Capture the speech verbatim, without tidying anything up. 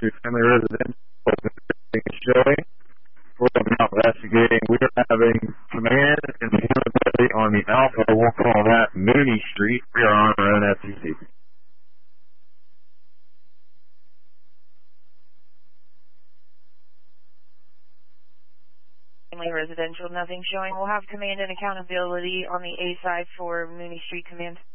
to family residential showing. We're now investigating. We are having command and accountability on the Alpha. We'll call that Mooney Street. We are on our own F T C. Family residential, nothing showing. We'll have command and accountability on the A side for Mooney Street Command.